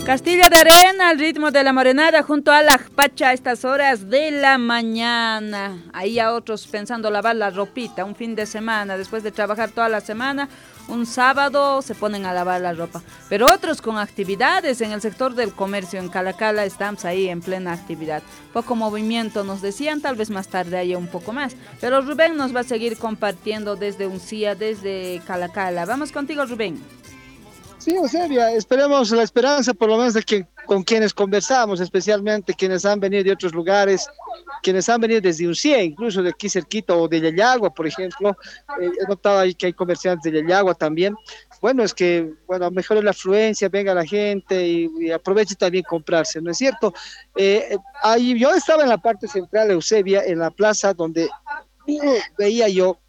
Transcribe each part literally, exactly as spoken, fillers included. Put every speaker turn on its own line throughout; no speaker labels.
Castilla de Arena, al ritmo de la morenada, junto a la Pacha a estas horas de la mañana. Ahí a otros pensando lavar la ropita, un fin de semana, después de trabajar toda la semana, un sábado se ponen a lavar la ropa. Pero otros con actividades en el sector del comercio, en Calacala estamos ahí en plena actividad. Poco movimiento nos decían, tal vez más tarde haya un poco más. Pero Rubén nos va a seguir compartiendo desde Uncía, desde Calacala. Vamos contigo, Rubén.
Sí, Eusebia, esperemos la esperanza por lo menos de que con quienes conversamos, especialmente quienes han venido de otros lugares, quienes han venido desde Uncía, incluso de aquí cerquita, o de Yayagua, por ejemplo. Eh, he notado ahí que hay comerciantes de Yayagua también. Bueno, es que, bueno, mejore la afluencia, venga la gente y, y aproveche también comprarse, ¿no es cierto? Eh, ahí, yo estaba en la parte central de Eusebia, en la plaza donde uh, veía yo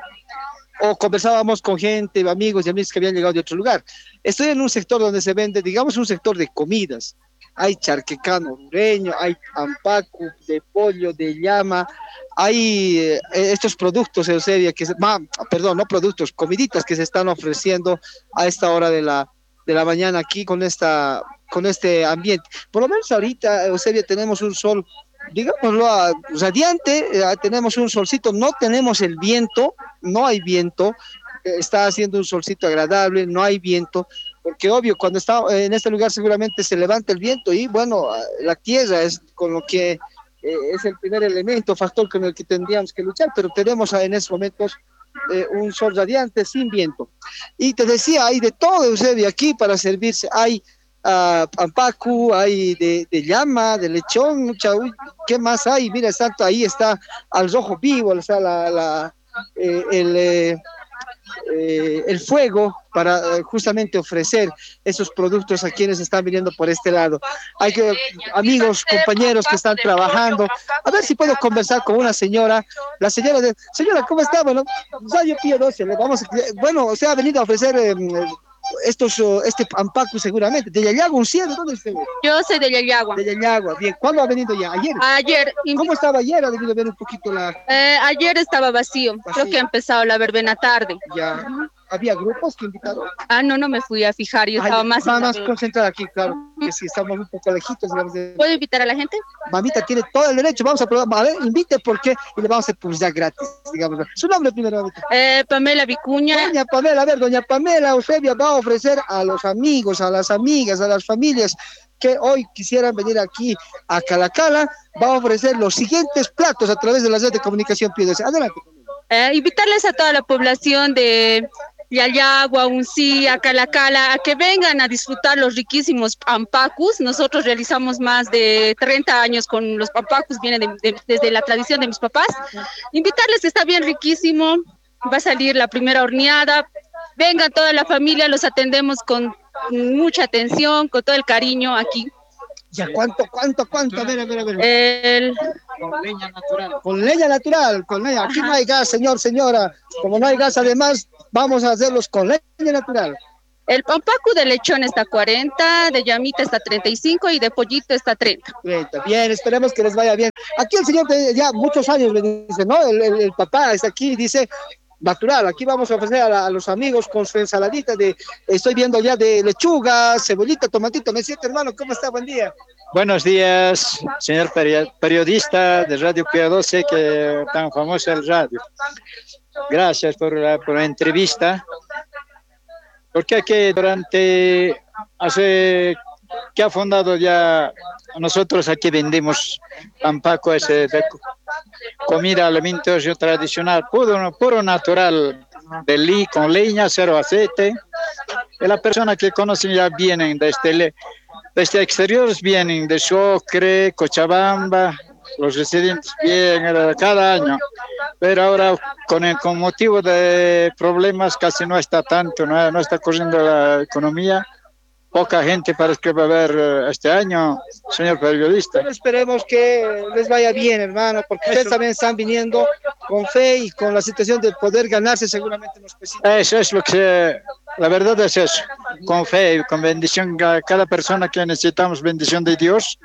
o conversábamos con gente, amigos y amigas que habían llegado de otro lugar. Estoy en un sector donde se vende, digamos, un sector de comidas. Hay charquecano hondureño, hay ampacu de pollo, de llama, hay eh, estos productos, Eusebia, que se, ma, perdón, no productos, comiditas que se están ofreciendo a esta hora de la, de la mañana aquí con, esta, con este ambiente. Por lo menos ahorita, Eusebia, tenemos un sol, digámoslo, radiante, eh, tenemos un solcito, no tenemos el viento, no hay viento, eh, está haciendo un solcito agradable, no hay viento, porque obvio, cuando está en este lugar seguramente se levanta el viento y bueno, la tierra es con lo que eh, es el primer elemento, factor con el que tendríamos que luchar, pero tenemos en estos momentos eh, un sol radiante sin viento. Y te decía, hay de todo, Eusebio, aquí para servirse, hay Uh, ampacu, hay de, de llama, de lechón, mucha, uy, ¿qué más hay? Mira, exacto, ahí está al rojo vivo, o sea, la, la, eh, el, eh, eh, el fuego para eh, justamente ofrecer esos productos a quienes están viniendo por este lado. Hay que, amigos, compañeros que están trabajando, a ver si puedo conversar con una señora, la señora de, señora, ¿cómo está? Bueno, ya yo pido doce, le vamos, bueno, usted ha venido a ofrecer eh, estos, uh, este ampacu seguramente, de Yayagua, Uncía, ¿de dónde es usted?
Yo soy de Yayagua.
De Yayagua, bien. ¿Cuándo ha venido ya? ¿Ayer?
Ayer.
¿Cómo estaba ayer? Ha debido ver un poquito la...
Eh, ayer estaba vacío. vacío, creo que ha empezado la verbena tarde.
Ya. ¿Había grupos que invitaron?
Ah, no, no me fui a fijar, yo Ay, estaba más...
Nada más concentrada aquí, claro, que si estamos un poco lejitos, digamos. De...
¿Puedo invitar a la gente?
Mamita tiene todo el derecho, vamos a probar, a ver, invite, ¿por qué? Y le vamos a hacer publicidad gratis, digamos. ¿Su nombre primero, mamita?
Eh, Pamela Vicuña.
Doña Pamela, a ver, doña Pamela, Eusebia va a ofrecer a los amigos, a las amigas, a las familias que hoy quisieran venir aquí a Calacala, va a ofrecer los siguientes platos a través de la red de comunicación P I D C. Adelante.
Eh, invitarles a toda la población de Yayagua, Uncía, Calacala, a que vengan a disfrutar los riquísimos ampacus. Nosotros realizamos más de treinta años con los ampacus, viene de, de, desde la tradición de mis papás. Invitarles, está bien riquísimo, va a salir la primera horneada. Vengan toda la familia, los atendemos con mucha atención, con todo el cariño aquí.
Ya, ¿cuánto, cuánto, cuánto? A ver, a ver, a ver.
El...
Con leña natural. Con leña natural, con leña. Aquí Ajá. No hay gas, señor, señora. Como no hay gas, además, vamos a hacerlos con leña natural.
El ampacu de lechón está cuarenta, de llamita está treinta y cinco y de pollito está treinta.
Bien, esperemos que les vaya bien. Aquí el señor ya muchos años me dice, ¿no? El, el, el papá está aquí, dice... natural, aquí vamos a ofrecer a, la, a los amigos con su ensaladita de, estoy viendo ya de lechuga, cebollita, tomatito. Me siento, hermano, ¿cómo está? Buen día.
Buenos días, señor peri periodista de Radio P A doce, que tan famosa el radio. Gracias por la, por la entrevista, porque aquí durante, hace, que ha fundado ya, nosotros aquí vendemos ampaco ese de comida alimentación tradicional, puro, puro natural, de li, con leña, cero aceite. Y la persona que conocen ya vienen desde, desde exteriores, vienen de Sucre, Cochabamba, los residentes vienen cada año. Pero ahora con, el, con motivo de problemas casi no está tanto, no, no está corriendo la economía. Poca gente parece que va a haber este año, señor periodista.
Pero esperemos que les vaya bien, hermano, porque Eso. ustedes también están viniendo con fe y con la situación de poder ganarse seguramente los pesitos.
Eso es lo que, la verdad es eso, con fe y con bendición a cada persona que necesitamos bendición de Dios.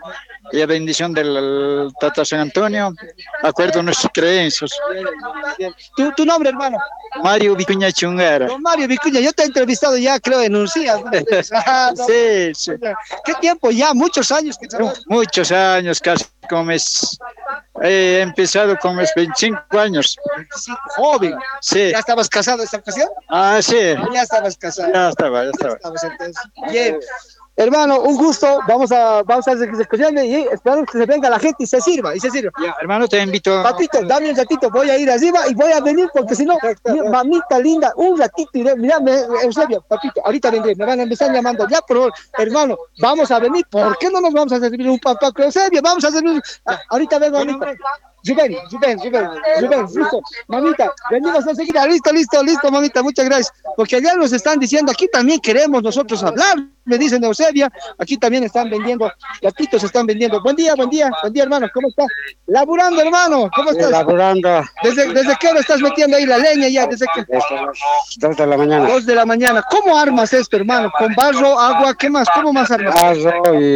y la bendición del Tata San Antonio, acuerdo a nuestras creencias.
¿Tu, tu nombre, hermano?
Mario Vicuña Chungara.
Don Mario Vicuña, yo te he entrevistado ya, creo, en un C I A. Ah, no.
Sí, sí.
¿Qué tiempo ya? Muchos años que trabajas.
Muchos años, casi como es. He empezado con mis veinticinco años.
Sí, joven.
Sí.
¿Ya estabas casado esta ocasión?
Ah, sí.
Ya estabas casado.
Ya estaba, ya estaba.
Estabas entonces. Bien. Hermano, un gusto. Vamos a vamos a hacer discusiones y esperamos que se venga la gente y se sirva, y se sirva.
Ya, hermano, te invito.
Papito, dame un ratito, voy a ir arriba y voy a venir porque si no, mi- mamita linda, un ratito iré. Mira, me- en serio, papito, ahorita vendré, me van a empezar llamando. Ya, por favor, hermano, vamos a venir. ¿Por qué no nos vamos a servir un papá? En serio, vamos a servir. Ah, ahorita vengo, mamita. Rubén, Rubén, Rubén, Rubén, listo. Mamita, venimos enseguida. Listo, listo, listo, mamita, muchas gracias. Porque allá nos están diciendo, aquí también queremos nosotros hablar, me dicen Eusebia. Aquí también están vendiendo, gatitos están vendiendo. Buen día, buen día, buen día, hermano, ¿cómo estás? Laburando, hermano, ¿cómo estás?
Laburando
¿Desde, desde qué hora estás metiendo ahí la leña ya? ¿Desde qué?
desde las dos de la mañana.
Dos de la mañana. ¿Cómo armas esto, hermano? ¿Con barro, agua, qué más? ¿Cómo más armas?
Barro y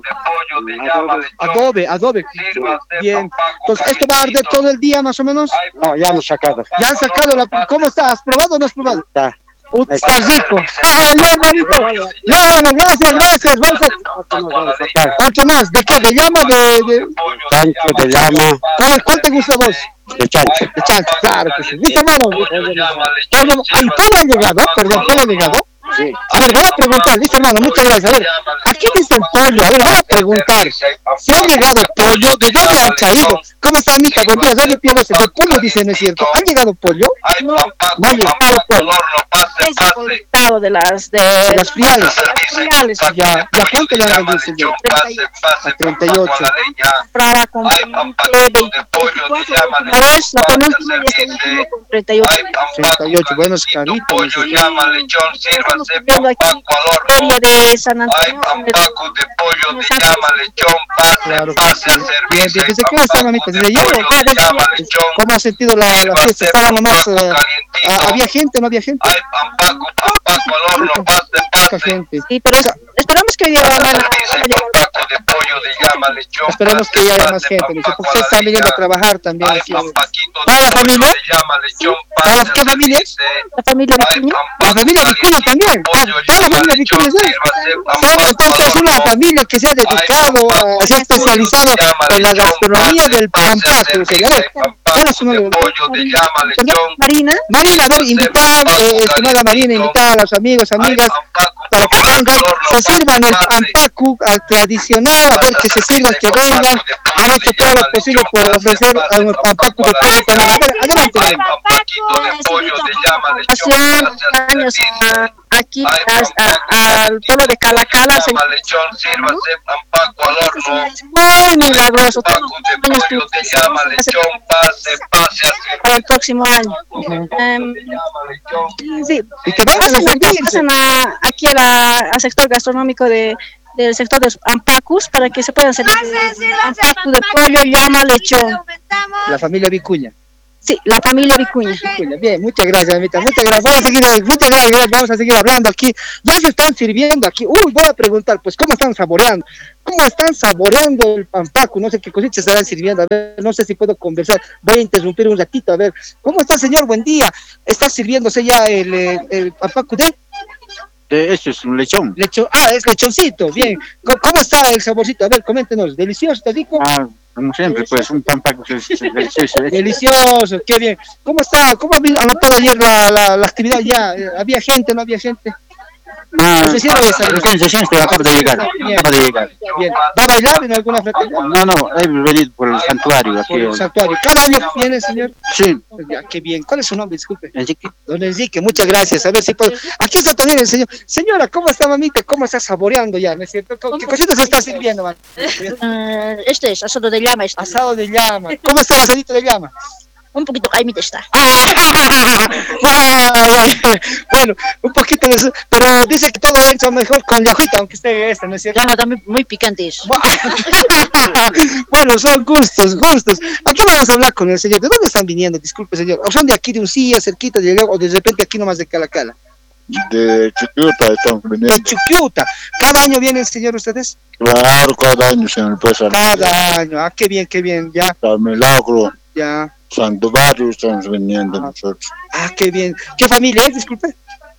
Adobe, adobe. Bien. Entonces, ¿esto va a arder todo el día más o menos?
no, ya hemos sacado.
¿Ya han sacado la... ¿Cómo está? ¿Has probado o no has probado?
Está.
Uh, está rico. ¡Ah, no, hermanito! No, bueno, gracias, gracias. Vamos a...
Nos vamos a sacar.
Ocho más. ¿De qué? ¿De llama? ¿De...? de...
Chancho de llama,
¿Cuál, cuál te gusta a vos?
de chancho.
De chancho, claro que sí. ¿Listo, hermano? Pollo, ay, pollo ha llegado, perdón, pollo ha llegado.
Sí.
A ver, voy a preguntar, listo, hermano, muchas gracias. A ver, aquí dice el pollo, a ver, voy a preguntar. Si ha llegado pollo, ¿de dónde han traído? ¿Cómo está, Anita? Buen día, Radio Piedras, de pollo, dice, ¿no es cierto? ¿Ha llegado pollo?
No,
No ha llegado pollo.
es colectado de las de,
De las friales.
friales
Ya, ya, ¿cuánto le han vendido, señor? A treinta y ocho.
para con veinticuatro dólares, la penúltima y este último con treinta y ocho.
treinta y ocho, buenos caritos. ¿no es cierto?
Estamos viendo aquí feria de San Antonio.
Claro que sí. Bien, bien. ¿Desde qué hora está, mamita? ¿Desde ayer? ¿Cómo ha sentido la, la fiesta? ¿Estaba nomás, eh, ah, ¿había gente o no había gente? Poca gente.
Sí, pero es- esperamos que hoy día van a
Esperemos que haya más gente, ¿no? Porque ustedes están viniendo a trabajar también aquí. ¿Toda la familia? ¿Todas qué familias?
la familia Vicuña.
La familia Vicuña también. Ah, toda la familia Vicuña, ¿sabes? Son entonces una familia que se ha dedicado, a, se ha especializado en la gastronomía del Pampaco. ¿Cuál es su nombre?
Marina.
Marina, a ver, invitar, eh, estimada Marina, invitar a los amigos, amigas, para que vengan, se sirvan el pampacu al tradicional, a ver que se sirvan, que vengan, han hecho todo lo posible por ofrecer a un pampacu de pollo con la bandera. Adelante, Marina.
Hace años ah, aquí hasta al pueblo de Calacala se es muy milagroso. Todos los años tú- para el próximo año. Em, sí,
Y que vengan a
pasan,
sentirse.
pasan a- aquí a la- al sector gastronómico de del sector de los ampacus para que se puedan servir ampacu de pollo, llama, lechón.
La familia Vicuña.
Sí, la familia Vicuña.
Vicuña. Bien, muchas gracias, Anita. Muchas gracias. Vamos a seguir, muchas gracias. Vamos a seguir hablando aquí. Ya se están sirviendo aquí. Uy, voy a preguntar, pues, ¿cómo están saboreando? ¿Cómo están saboreando el pampacu? No sé qué cositas estarán sirviendo. A ver, no sé si puedo conversar. Voy a interrumpir un ratito. A ver, ¿cómo está, señor? Buen día. ¿Está sirviéndose ya el, eh, el pampacu de
Esto es un lechón.
lechón? Ah, es lechoncito. Bien. ¿Cómo, cómo está el saborcito? A ver, coméntenos. ¿Delicioso, está rico?
Ah, como siempre, pues un pampaco que es delicioso.
Delicioso, qué bien. ¿Cómo está? ¿Cómo ha notado ayer la, la, la actividad ya? Eh, ¿Había gente, no había gente?
No,
Recién de salir.
recién, recién estoy acabo de llegar.
Bien.
Acabo de llegar.
Bien. ¿Va a bailar en alguna fraternidad?
No, no, he venido por el santuario aquí.
Por el santuario. ¿Cada año viene, señor?
Sí,
Ya, qué bien. ¿Cuál es su nombre? Disculpe.
Enrique.
Don Enrique, muchas gracias. A ver si puedo. Aquí está también el señor. Señora, ¿cómo está, mamita? ¿Cómo está saboreando ya? ¿No es cierto? ¿Qué cositas se está sirviendo, man?
Ah, este es asado de llama. Este.
Asado de llama. ¿Cómo está el asadito de llama?
Un poquito caimita está.
Bueno, un poquito de eso, pero dice que todo entra mejor con la hojita, aunque esté este, ¿no es cierto?
Llama también muy picante eso.
Bueno, son gustos, gustos. Aquí vamos a hablar con el señor. ¿De dónde están viniendo? Disculpe, señor. ¿O son de aquí de un C I A, cerquita de allá, o de repente aquí nomás de Calacala?
De Chiquiuta estamos
De
viniendo.
Chuquiuta. ¿Cada año vienen, señor, ustedes?
Claro, cada año se me pasa.
Cada año. Ah, qué bien, qué bien. Ya,
Al Milagro,
ya.
Santuario estamos viniendo nosotros.
Ah, qué bien. ¿Qué familia es? Disculpe.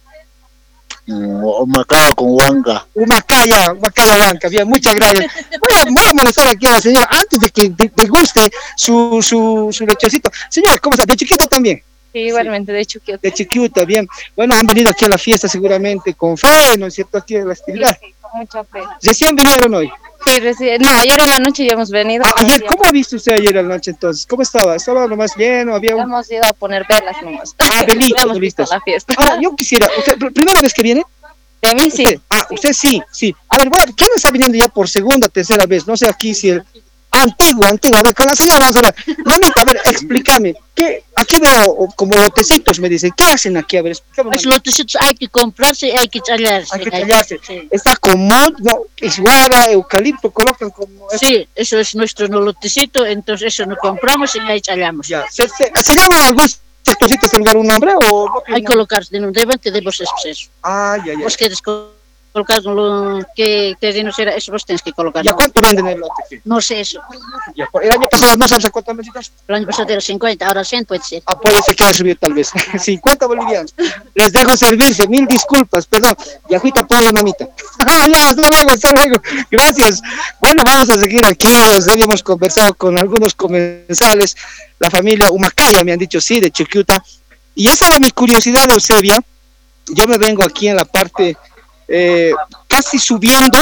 Mm, Macao con Huanca.
Humacaya, Humacaya Blanca. Bien, muchas gracias. Voy a, voy a molestar aquí a la señora antes de que te, te guste su, su, su lechocito. Señora, ¿cómo está? ¿De Chiquita también?
Sí, igualmente, de Chuquiota.
De Chiquiuta, bien. Bueno, han venido aquí a la fiesta seguramente con fe, ¿no es cierto? Aquí a la actividad.
Sí, con mucha fe.
Recién vinieron hoy.
Sí, recién, no, ayer en la noche ya hemos venido.
Ah, ayer, ¿cómo ha visto usted ayer a la noche entonces? ¿Cómo estaba? ¿Estaba lo más lleno? ¿Había un...
Hemos ido a poner velas nomás.
Ah, velitas,
hemos visto
velitas.
la fiesta.
Ahora, yo quisiera, usted, pr- ¿primera vez que viene?
De mí sí.
Usted. Ah, usted sí, sí. A ver, bueno, ¿quién está viniendo ya por segunda, tercera vez? No sé aquí si el... Antiguo, antiguo. A ver, con la señora vamos a hablar. Mamita, a ver, explícame. ¿Qué? Aquí veo o, como lotecitos, me dicen. ¿Qué hacen aquí? A ver, explícame.
Los lotecitos hay que comprarse y hay que tallarse.
Hay que tallarse. Está como, no, isguara, eucalipto, colocan como...
Sí, eso es nuestro lotecito, entonces eso nos compramos y ahí tallamos.
Ya. ¿Se, se, ¿se llama algún sectorcito este lugar un nombre o no?
Hay que colocarse, no deben que debemos eso.
Ah, ya, ya.
Vos quieres colocar lo que terreno será, eso vos tienes que colocar.
¿Y a cuánto venden el lote?
No sé eso.
Ya, el año pasado no sabes a cuánto mesitas.
El año pasado era cincuenta, ahora cien puede ser.
Ah, puede ser que haya subido tal vez. cincuenta bolivianos. Les dejo servirse, mil disculpas, perdón. Y agüita por la mamita. Ah, ya, hasta luego, hasta luego. Gracias. Bueno, vamos a seguir aquí. Ya hemos conversado con algunos comensales. La familia Humacaya, me han dicho sí, de Chiquiuta. Y esa era mi curiosidad, Eusebia. Yo me vengo aquí en la parte, eh, casi subiendo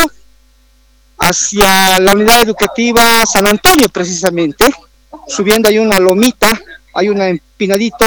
hacia la unidad educativa San Antonio, precisamente. Subiendo hay una lomita, hay un empinadito.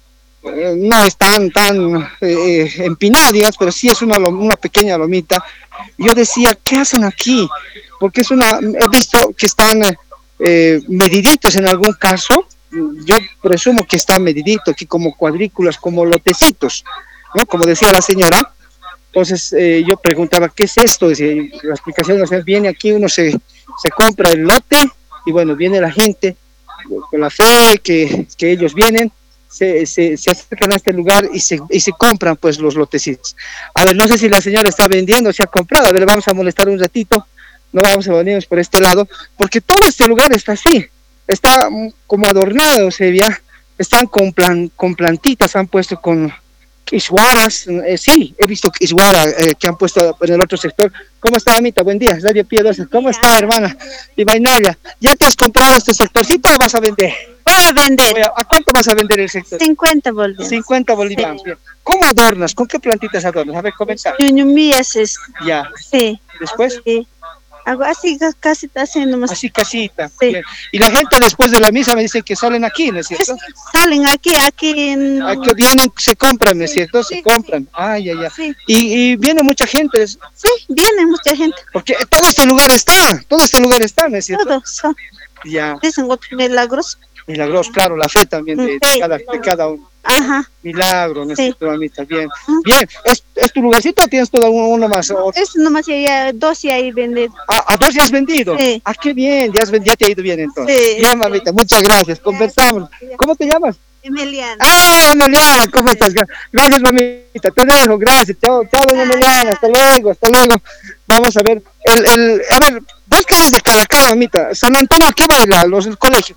Eh, no es tan, tan eh, empinado, digamos, pero sí es una, una pequeña lomita. Yo decía, ¿qué hacen aquí? Porque es una, he visto que están eh, mediditos en algún caso. Yo presumo que está medidito aquí como cuadrículas, como lotecitos, ¿no? Como decía la señora. Entonces eh, yo preguntaba, ¿qué es esto? Decía, la explicación, o sea, viene aquí, uno se, se compra el lote y bueno, viene la gente con la fe que, que ellos vienen, se, se, se acercan a este lugar y se, y se compran pues los lotecitos. A ver, no sé si la señora está vendiendo, se ha comprado, a ver, vamos a molestar un ratito, no vamos a venirnos por este lado, porque todo este lugar está así. Está como adornado, se veía, están con, plan, con plantitas, han puesto con isguaras, eh, sí, he visto isguara eh, que han puesto en el otro sector. ¿Cómo está, mamita? Buen día, Radio Piedrosa. ¿Cómo está, hermana? Y Vainalla, ¿ya te has comprado este sectorcito o vas a vender?
Voy a vender.
Voy a, ¿A cuánto vas a vender el sector?
cincuenta bolivianos.
cincuenta bolivianos. Sí. ¿Cómo adornas? ¿Con qué plantitas adornas? A ver, comenzar.
Ñuñumías es.
Ya.
Sí.
¿Después?
Sí. Hago así, casi haciendo más.
Así casita.
Sí.
Bien. Y la gente después de la misa me dice que salen aquí, ¿no es cierto?
Salen aquí, aquí en...
Aquí vienen, se compran, ¿no es cierto? Se
sí,
compran. Ay, ay, ay.
Sí.
Y, y viene mucha gente.
Sí, viene mucha gente.
Porque todo este lugar está, todo este lugar está, ¿no es cierto?
Todos son.
Ya.
Dicen otros milagros.
Milagros, claro, la fe también de, de,
Sí.
cada, de cada uno.
Ajá.
Milagro, ¿no es
Sí.
cierto, mamita? Bien. Bien, ¿Es, ¿es tu lugarcito o tienes todo uno, uno más? O-
Es nomás ya, ya dos y ahí venden.
¿A, a dos ya has vendido?
Sí.
Ah, qué bien, ya, has, ven- ya te ha ido bien entonces.
Sí.
Bien, mamita, muchas gracias, conversamos. ¿Cómo te llamas?
Emiliana.
¡Ah, Emiliana! ¿Cómo estás? Gracias, mamita, te dejo, gracias. Chao, chao, doña Emiliana, hasta luego, hasta luego. Vamos a ver, el, el, a ver, vos que eres de Calacala, mamita, San Antonio, ¿a qué va a ir? ¿A los, el colegio?